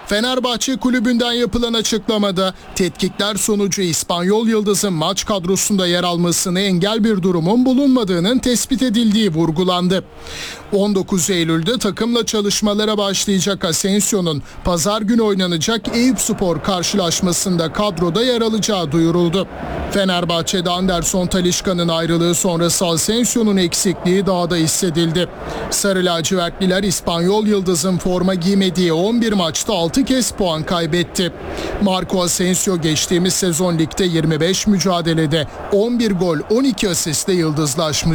Fenerbahçe kulübünden yapılan açıklamada tetkikler sonucu İspanyol Yıldız'ın maç kadrosunda yer almasını engel bir durumun bulunmadığının tespit edildiği vurgulandı. 19 Eylül'de takımla çalışmalara başlayacak Asensio'nun pazar günü oynanacak Eyüpspor karşılaşmasında kadroda yer alacağı duyuruldu. Fenerbahçe'de Anderson Talisca'nın ayrılığı sonrası Asensio'nun eksikliği daha da hissedildi. Sarı lacivertliler İspanyol Yıldız'ın forma giymediği 11 maçta 6 kez puan kaybetti. Marco Asensio geçtiğimiz sezon ligde 25 mücadelede 11 gol 12 asistle yıldızlaşmış.